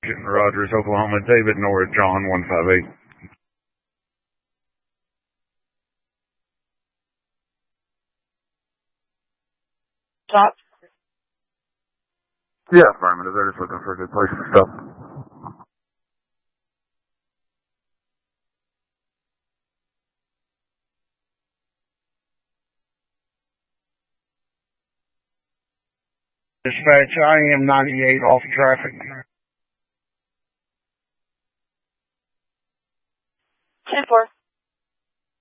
Rogers, Oklahoma. David Nora, John 158. Stop. Yeah, affirmative. They're just looking for a good place to stop. Dispatch, I am 98 off traffic.